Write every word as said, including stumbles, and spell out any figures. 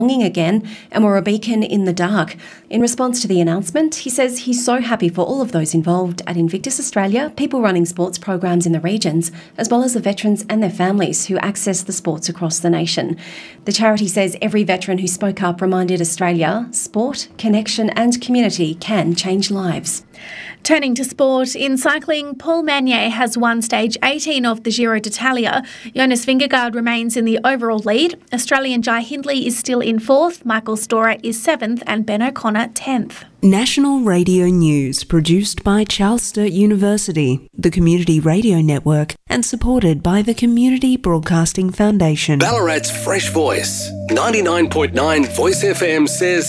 belonging again and were a beacon in the dark. In response to the announcement, he says he's so happy for all of those involved at Invictus Australia, people running sports programs in the regions, as well as the veterans and their families who access the sports across the nation. The charity says every veteran who spoke up reminded Australia sport, connection and community can change lives. Turning to sport, in cycling, Paul Magnier has won stage eighteen of the Giro d'Italia. Jonas Vingegaard remains in the overall lead. Australian Jai Hindley is still in fourth, Michael Storer is seventh and Ben O'Connor tenth. National Radio News, produced by Charles Sturt University, the Community Radio Network, and supported by the Community Broadcasting Foundation. Ballarat's Fresh Voice, ninety-nine point nine Voice F M says